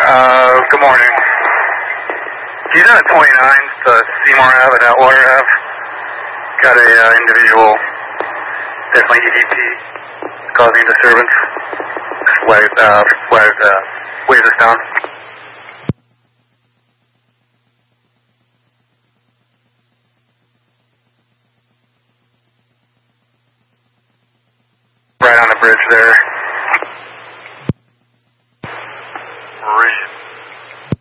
Good morning. He's on at 29 to Seymour Ave and Atwater Ave. Got a individual, definitely EDP, causing a disturbance. Just waves us down. Right on the bridge there.